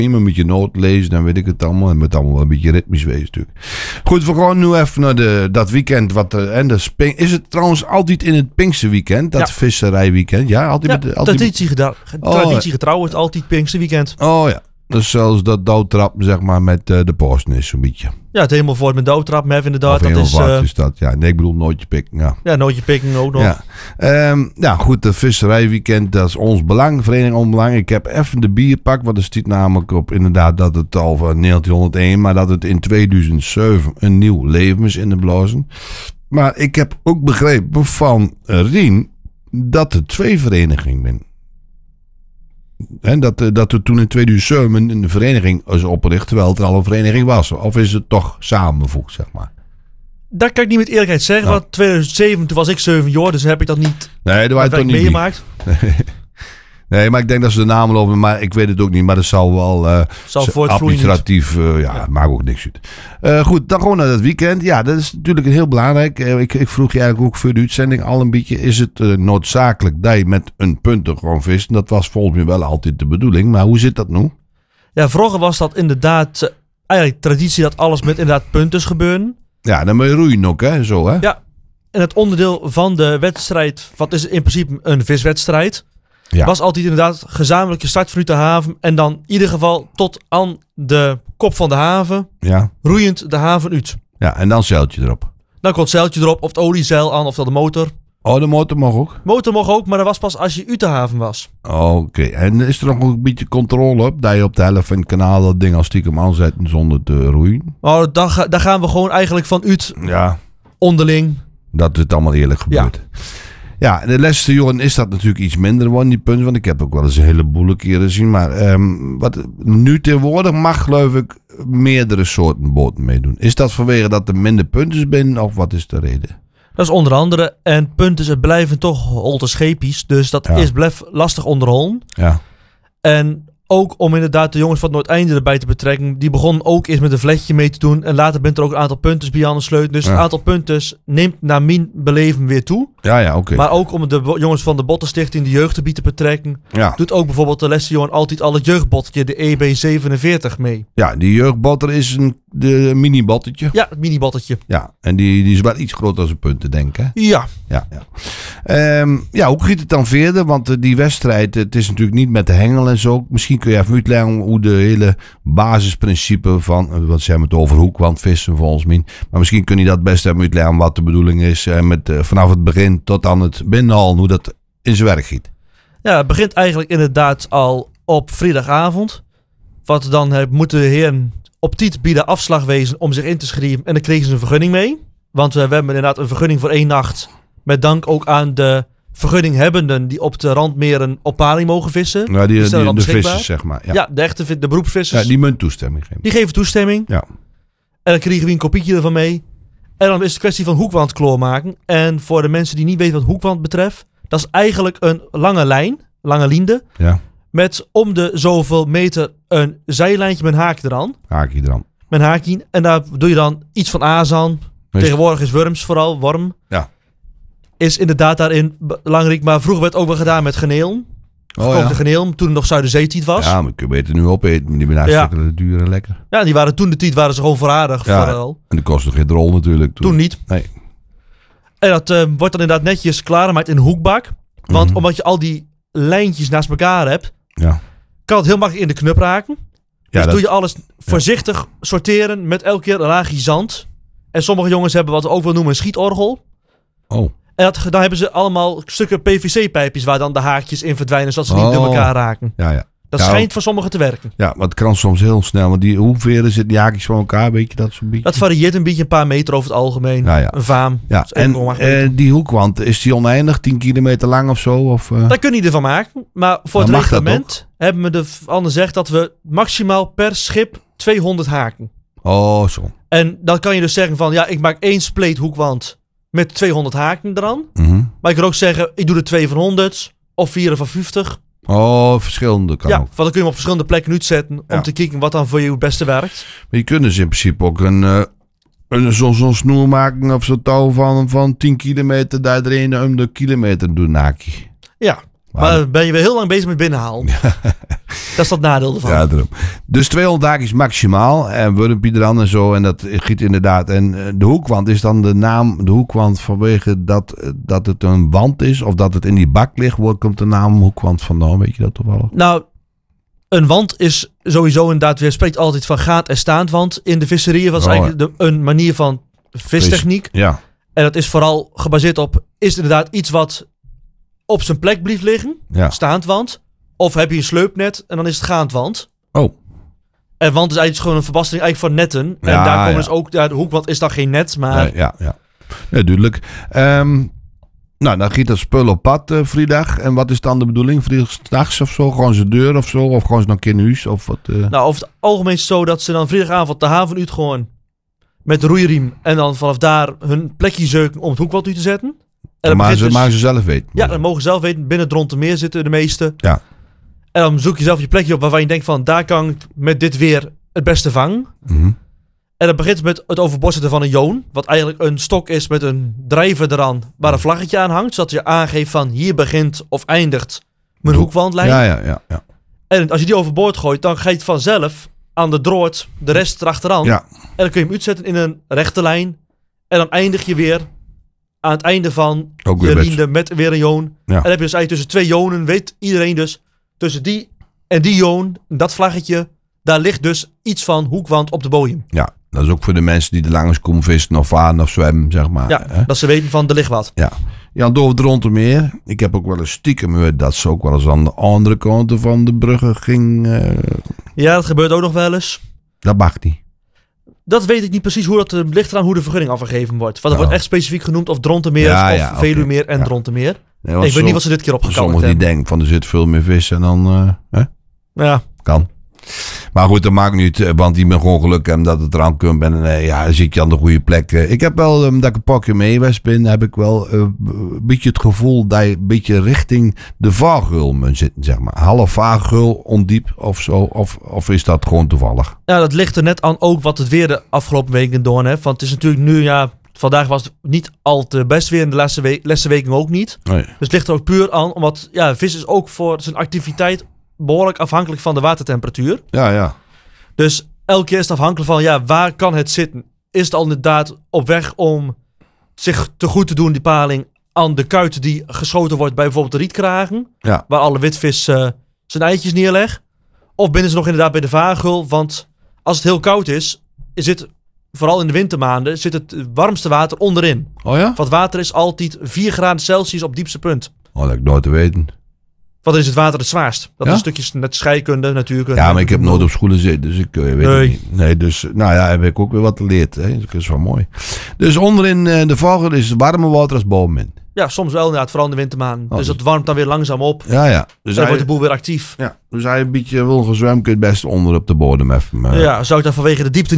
een beetje noot lezen, dan weet ik het allemaal. En met allemaal een beetje ritmisch wezen natuurlijk. Goed, we gaan nu even naar dat weekend. Is het trouwens altijd in het Pinksterweekend? Dat visserijweekend? Ja, altijd. Ja, traditiegetrouw het altijd Pinksterweekend. Oh ja. Dus zelfs dat douwtrap, zeg maar, met de posten is zo'n beetje. Ja, het helemaal voor met douwtrap, Mev inderdaad. Is dat. Ja, nee, ik bedoel nootje pikken. Ja, nootje pikken ook nog. Ja, goed, de visserijweekend, dat is ons belang, Vereniging Ons Belang. Ik heb even de bierpak, want er staat namelijk op inderdaad dat het al van 1901, maar dat het in 2007 een nieuw leven is in de blazen. Maar ik heb ook begrepen van Rien dat er 2 verenigingen zijn. En dat er toen in 2007 een vereniging is opgericht, terwijl het al een vereniging was. Of is het toch samengevoegd, zeg maar? Dat kan ik niet met eerlijkheid zeggen. Want 2007, toen was ik 7 jaar, dus heb ik dat niet meegemaakt. Nee, maar ik denk dat ze de namen lopen, maar ik weet het ook niet. Maar dat zal wel administratief, maakt ook niks uit. Goed, dan gewoon naar het weekend. Ja, dat is natuurlijk heel belangrijk. Ik vroeg je eigenlijk ook voor de uitzending al een beetje. Is het noodzakelijk dat je met een punten gewoon vist? Dat was volgens mij wel altijd de bedoeling. Maar hoe zit dat nu? Ja, vroeger was dat inderdaad eigenlijk traditie dat alles met inderdaad punten gebeurde. Ja, dan moet je roeien ook, hè? Zo, hè? Ja, en het onderdeel van de wedstrijd, wat is in principe een viswedstrijd... Ja. Was altijd inderdaad gezamenlijke start vanuit de haven. En dan in ieder geval tot aan de kop van de haven. Ja. Roeiend de haven uit. Ja, en dan zeiltje erop. Dan komt het zeiltje erop. Of het oliezeil aan of dan de motor. Oh, de motor mag ook? Motor mag ook, maar dat was pas als je uit de haven was. Oké. En is er nog een beetje controle op? Dat je op de helft van het kanaal dat ding al stiekem aanzet zonder te roeien? Oh, daar gaan we gewoon eigenlijk van uit. Ja. Onderling. Dat het allemaal eerlijk gebeurt. Ja, de laatste jaren is dat natuurlijk iets minder geworden, die punten. Want ik heb ook wel eens een heleboel keren gezien. Maar wat nu tegenwoordig mag, geloof ik, meerdere soorten boten meedoen. Is dat vanwege dat er minder punten binnen of wat is de reden? Dat is onder andere. En punten blijven toch holte scheepjes. Dus dat blijft lastig onderhouden. Ja. En ook om inderdaad de jongens van het Noordeinde erbij te betrekken. Die begonnen ook eerst met een vletje mee te doen. En later bent er ook een aantal punten bij aan de sleut. Dus het aantal punten neemt naar mijn beleven weer toe. Ja, oké. Maar ook om de jongens van de Bottenstichting de jeugdgebied te betrekken. Ja. Doet ook bijvoorbeeld de Lessejongen altijd al het jeugdbottetje, de EB47 mee. Ja, die jeugdbotter is de mini-bottetje. Ja, het mini-bottetje. Ja, en die is wel iets groter als een punten, denk ik. Ja. Hoe gaat het dan verder? Want die wedstrijd, het is natuurlijk niet met de hengel en zo. Misschien kun je even uitleggen hoe de hele basisprincipe van, wat zijn we het over hoekwandvissen volgens mij. Maar misschien kun je dat best even uitleggen wat de bedoeling is vanaf het begin tot aan het binnenhalen, hoe dat in zijn werk gaat. Ja, het begint eigenlijk inderdaad al op vrijdagavond. Wat dan moeten de heren op tijd bij de afslag wezen om zich in te schrijven. En dan kregen ze een vergunning mee. Want we hebben inderdaad een vergunning voor 1 nacht. Met dank ook aan de vergunninghebbenden die op de randmeren op paling mogen vissen. Ja, die de vissers, zeg maar. Ja, de beroepsvissers. Ja, die moeten toestemming geven. Die geven toestemming. Ja. En dan kregen we een kopietje ervan mee. En dan is het kwestie van hoekwand klaarmaken. En voor de mensen die niet weten wat hoekwand betreft, dat is eigenlijk een lange lijn, lange linde. Ja. Met om de zoveel meter een zijlijntje met een haakje eraan. Haakje eraan. Met een haakje. En daar doe je dan iets van aas aan. Tegenwoordig is worms vooral, worm. Ja. Is inderdaad daarin belangrijk. Maar vroeger werd ook wel gedaan met geneel. Gekookte geneel, toen het nog Zuiderzeetiet was. Ja, maar kun je beter nu opeten. Die zijn hartstikke duur en lekker. Ja, die waren toen de tijd waren ze gewoon voorradig. Ja, vooral. En die kostte geen rol natuurlijk. Toen niet. Nee. En dat wordt dan inderdaad netjes klaargemaakt in een hoekbak. Want omdat je al die lijntjes naast elkaar hebt, kan het heel makkelijk in de knup raken. Dus doe je alles voorzichtig sorteren met elke keer een laagje zand. En sommige jongens hebben wat we ook wel noemen een schietorgel. Oh. En dan hebben ze allemaal stukken PVC-pijpjes waar dan de haakjes in verdwijnen, zodat ze niet door elkaar raken. Ja. Dat schijnt voor sommigen te werken. Ja, maar het kan soms heel snel. Want hoe ver zitten die haakjes van elkaar? Weet je dat zo'n beetje? Dat varieert een beetje, een paar meter over het algemeen. Ja. Een vaam. Ja. En die hoekwand, is die oneindig? 10 kilometer lang of zo? Of, Dat kun je ervan maken. Maar voor het reglement hebben we ervan gezegd dat we maximaal per schip 200 haken. Oh, zo. En dan kan je dus zeggen van, ik maak 1 spleet hoekwand met 200 haken eraan. Mm-hmm. Maar ik kan ook zeggen, ik doe er 2 van 100 of 4 van 50. Oh, verschillende kan ook. Want dan kun je hem op verschillende plekken uitzetten om te kijken wat dan voor je het beste werkt. Maar je kunt dus in principe ook zo'n snoer maken of zo'n touw van 10 kilometer daar erin om de kilometer doen haakje. Ja. Maar dan ben je weer heel lang bezig met binnenhalen. Dat is dat nadeel ervan. Ja, daarom. Dus 200 haakjes maximaal. En wurmpje er dan en zo. En dat giet inderdaad. En de hoekwand is dan de naam. De hoekwand vanwege dat het een wand is. Of dat het in die bak ligt. Waar komt de naam hoekwand vandaan? Weet je dat toevallig? Nou, een wand is sowieso inderdaad. Je spreekt altijd van gaat- en staandwand in de visserieën. Dat is eigenlijk een manier van vistechniek. Ja. En dat is vooral gebaseerd op. Is het inderdaad iets wat op zijn plek blijft liggen? Ja. Staandwand. Of heb je een sleupnet en dan is het gaandwand. Oh. En wand is eigenlijk gewoon een verbastering eigenlijk van netten. En Ja, daar komen ja. dus ook, de hoekwand is dan geen net, maar... Ja. Ja, duidelijk. Nou, dan giet dat spul op pad vrijdag. En wat is dan de bedoeling? Vrijdags of zo? Gewoon zijn deur of zo? Of gewoon nog een keer in huis? Of wat? Nou, over het algemeen is het zo dat ze dan vrijdagavond de haven uit gewoon met de roeiriem. En dan vanaf daar hun plekje zeuken om het hoekwand uit te zetten. En maar begint ze zelf weten. Ja, dat mogen ze zelf weten. Binnen het Drontermeer zitten de meeste. Ja. En dan zoek je zelf je plekje op waarvan je denkt van... daar kan ik met dit weer het beste vangen. Mhm. En dat begint met het overboord zetten van een joon. Wat eigenlijk een stok is met een drijver eraan waar een vlaggetje aan hangt. Zodat je aangeeft van hier begint of eindigt mijn hoekwandlijn. Ja. En als je die overboord gooit, dan ga je het vanzelf aan de drood de rest erachteraan. Ja. En dan kun je hem uitzetten in een rechte lijn. En dan eindig je weer aan het einde van Ook weer je best. linde met weer een joon. Ja. En dan heb je dus eigenlijk tussen twee jonen, weet iedereen dus, tussen die en die joon, dat vlaggetje, daar ligt dus iets van hoekwand op de bodem. Ja, dat is ook voor de mensen die er langs komen vissen of varen of zwemmen, zeg maar. Ja, hè? dat ze weten van er ligt wat. Ja, door het Drontermeer. Ik heb ook wel eens stiekem gehoord dat ze ook wel eens aan de andere kant van de bruggen ging. Ja, dat gebeurt ook nog wel eens. Dat mag niet. Dat weet ik niet precies hoe dat ligt eraan hoe de vergunning afgegeven wordt. Want er wordt echt specifiek genoemd of Drontermeer of Veluwemeer en Drontermeer. Nee, Ik weet niet wat ze dit keer opgekomen sommigen die hebben. denken van er zit veel meer vis en dan Ja, kan. Maar goed, dat maakt niet, want die ben gewoon geluk hebben dat het eraan komt. En dan zit je aan de goede plek. Ik heb wel, dat ik een pakje mee was ben, heb ik wel een beetje het gevoel dat je een beetje richting de vaargeul moet zitten, zeg maar. Half vaargeul, ondiep of zo. Of is dat gewoon toevallig? ja, dat ligt er net aan ook wat het weer de afgelopen weken doen heeft. Want het is natuurlijk nu, vandaag was het niet al te best weer en de laatste weken ook niet. Nee. Dus het ligt er ook puur aan, omdat vis is ook voor zijn activiteit behoorlijk afhankelijk van de watertemperatuur. Ja. Dus elke keer is het afhankelijk van, waar kan het zitten? Is het al inderdaad op weg om zich te goed te doen, die paling, aan de kuit die geschoten wordt bij bijvoorbeeld de rietkragen, Ja. waar alle witvis zijn eitjes neerlegt? Of binnen ze nog inderdaad bij de vaargeul? Want als het heel koud is, zit, vooral in de wintermaanden, zit het warmste water onderin. Oh ja? Want het water is altijd 4 graden Celsius op diepste punt. Oh, dat heb ik nooit te weten. Want dan is het water het zwaarst. Dat Ja? is stukjes net scheikunde, natuurkunde. Ja, maar ik heb nooit op schoenen zitten, dus ik weet Nee. het niet. Nee, dus, heb ik ook weer wat geleerd. Hè? Dat is wel mooi. Dus onderin de vogel is warme water als boven. Ja, soms wel inderdaad, vooral in de wintermaanden. Oh, dus dus- dat warmt dan weer langzaam op. Ja. Dus Dan wordt hij, de boel weer actief. dus hij een beetje wil gaan zwemmen, kun je het best onder op de bodem even. Ja, zou ik daar vanwege de diepte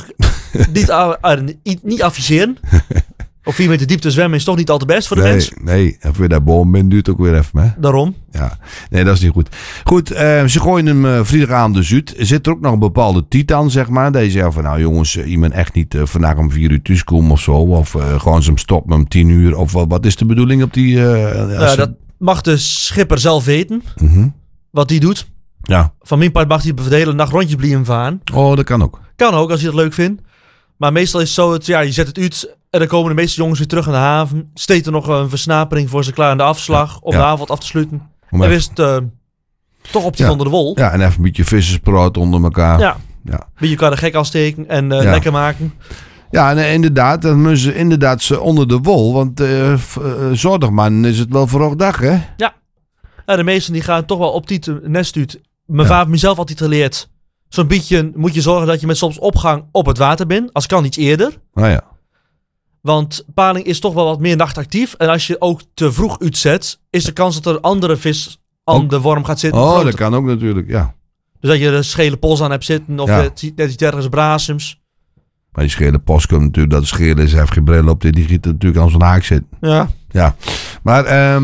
niet adviseren. Op 4 meter diepte zwemmen is toch niet al te best voor de mens. Nee, en voor dat boven bent, duurt het ook weer even. Hè? Daarom. Ja, nee, dat is niet goed. Goed, ze gooien hem vrijdagavond dus uit. Zit er ook nog een bepaalde titan, zeg maar. Dat je zegt van, nou jongens, je bent echt niet vandaag om 4 uur thuis komen of zo. Of gewoon ze hem stoppen om 10 uur. Of wat is de bedoeling op die... Dat mag de schipper zelf weten, Mhm. wat hij doet. Ja. Van mijn part mag hij de hele nacht rondjes blijven varen. Oh, dat kan ook. Kan ook, als je dat leuk vindt. Maar meestal is het zo, je zet het uit en dan komen de meeste jongens weer terug naar de haven. Steekt er nog een versnapering voor ze klaar aan de afslag om Ja. de avond af te sluiten. Om En even- is het toch op die Ja. onder de wol. Ja, en even een beetje visserspraat onder elkaar. Ja. Ja. Beetje elkaar de gek aansteken en Ja. lekker maken. Ja, nee, inderdaad. Dan moeten ze inderdaad ze onder de wol. Want zorgman is het wel voor dag, hè? Ja, de meesten die gaan toch wel op die nest uit. Mijn Ja. vader heeft mezelf altijd geleerd. Zo'n beetje moet je zorgen dat je met soms opgang op het water bent. Als kan iets eerder. Nou ja. Want paling is toch wel wat meer nachtactief. En als je ook te vroeg uitzet, is de kans dat er andere vis aan Ook- de worm gaat zitten Oh, groter. dat kan ook natuurlijk, ja. Dus dat je er schele pols aan hebt zitten. Of Ja. net iets ergens brasems. Maar die schele post komt natuurlijk, dat de schele is, hij heeft geen bril op, die giet natuurlijk aan zo'n haak zitten. Ja. Ja, maar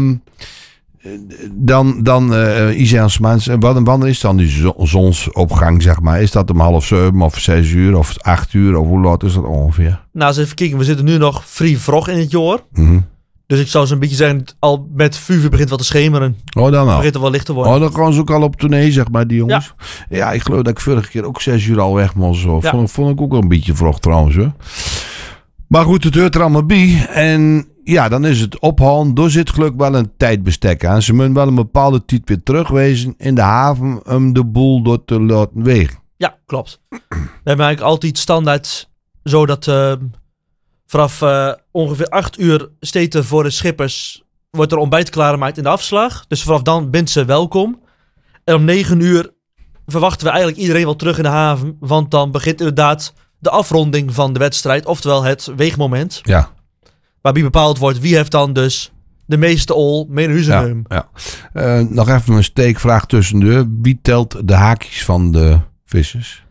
dan Isaansmans, wanneer is dan die zonsopgang, zeg maar? Is dat om 6:30 of 6 uur of 8 uur of hoe laat is dat ongeveer? Nou, eens even kijken. We zitten nu nog vrij vroeg in het jaar. Mhm. Dus ik zou zo'n beetje zeggen, al met vuur begint wel te schemeren. Oh, dan wel. Begint er wel licht te worden. Oh, dan gaan ze ook al op tournee, zeg maar, die jongens. Ja, ik geloof dat ik vorige keer ook 6 uur al weg moest. Ja. Vond ik ook wel een beetje vroeg trouwens, hoor. Maar goed, het hoort er allemaal bij. En ja, dan is het ophalen. Door zit geluk wel een tijdbestek aan. Ze moeten wel een bepaalde tijd weer terugwezen in de haven om de boel door te laten wegen. Ja, klopt. We hebben eigenlijk altijd standaard zo dat vanaf ongeveer 8 uur steeds voor de schippers wordt er ontbijt klaargemaakt in de afslag. Dus vanaf dan bent ze welkom. En om 9 uur verwachten we eigenlijk iedereen wel terug in de haven. Want dan begint inderdaad de afronding van de wedstrijd. Oftewel het weegmoment. Ja. Waarbij bepaald wordt wie heeft dan dus de meeste ol mee naar huis nemen. Ja. Nog even een steekvraag tussendoor. Wie telt de haakjes van de vissers?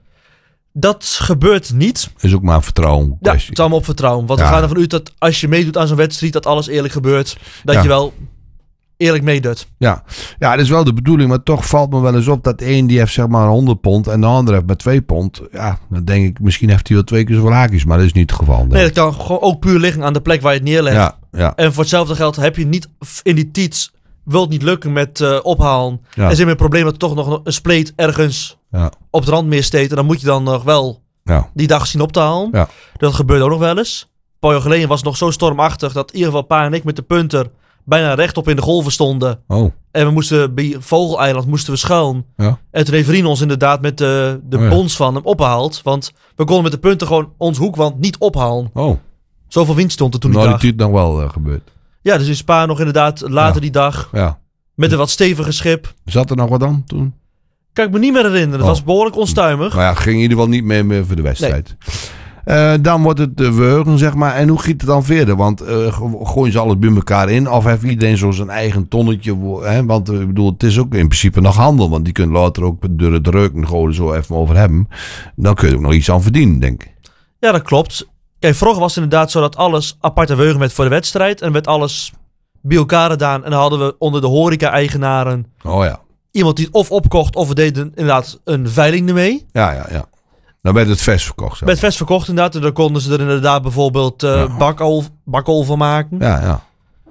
Dat gebeurt niet. Is ook maar een vertrouwen Ja, kwestie. het is allemaal op vertrouwen. Want we gaan ervan uit dat als je meedoet aan zo'n wedstrijd, dat alles eerlijk gebeurt. Dat je wel eerlijk meedoet. Ja, dat is wel de bedoeling. Maar toch valt me wel eens op dat één die heeft zeg maar 100 pond en de andere heeft maar 2 pond. Ja, dan denk ik, misschien heeft hij wel 2 keer zoveel haakjes. Maar dat is niet het geval. Nee, dat kan gewoon ook puur liggen aan de plek waar je het neerlegt. Ja. En voor hetzelfde geld heb je niet in die tiets, wil het niet lukken met ophalen. Ja. En zit met een probleem dat toch nog een spleet ergens op het randmeer steekt. En dan moet je dan nog wel die dag zien op te halen. Ja. Dat gebeurt ook nog wel eens. Een paar jaar geleden was het nog zo stormachtig dat in ieder geval Pa en ik met de punter bijna rechtop in de golven stonden. Oh. En we moesten bij Vogeleiland schuilen. Ja. En toen heeft Rien ons inderdaad met de bons van hem opgehaald. Want we konden met de punten gewoon ons hoekwand niet ophalen. Oh. Zoveel wind stond er toen die dag. Die nog wel gebeurd. Ja, dus is Pa nog inderdaad later die dag met een wat steviger schip. Zat er nog wat dan toen? Kan ik me niet meer herinneren. Het was behoorlijk onstuimig. Maar ging in ieder geval niet meer voor de wedstrijd. Nee. Dan wordt het de weugen, zeg maar. En hoe giet het dan verder? Want gooien ze alles bij elkaar in? Of heeft iedereen zo zijn eigen tonnetje? Want ik bedoel, het is ook in principe nog handel. Want die kunt later ook door het reuken gewoon zo even over hebben. Dan kun je ook nog iets aan verdienen, denk ik. Ja, dat klopt. Kijk, vroeger was het inderdaad zo dat alles aparte weugen werd voor de wedstrijd. En werd alles bij elkaar gedaan. En dan hadden we onder de horeca-eigenaren iemand die het of opkocht of we deden inderdaad een veiling ermee. Ja. Dan werd het vers verkocht. Werd vers verkocht inderdaad. En dan konden ze er inderdaad bijvoorbeeld bakol van maken. Ja.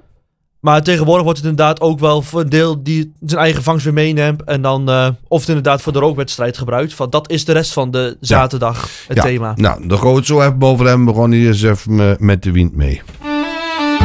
Maar tegenwoordig wordt het inderdaad ook wel voor een deel die zijn eigen vangst weer meeneemt. En dan of het inderdaad voor de rookwedstrijd gebruikt. Want dat is de rest van de zaterdag het thema. Nou, dan gaan we het zo even boven hebben. We gaan hier eens even met de wind mee.